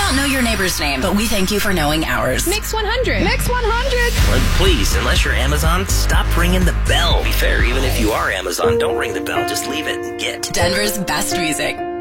don't know your neighbor's name, but we thank you for knowing ours. Mix 100. Mix 100. Well, please, unless you're Amazon, stop ringing the bell. Be fair, even if you are Amazon, don't ring the bell. Just leave it and get. Denver's best music.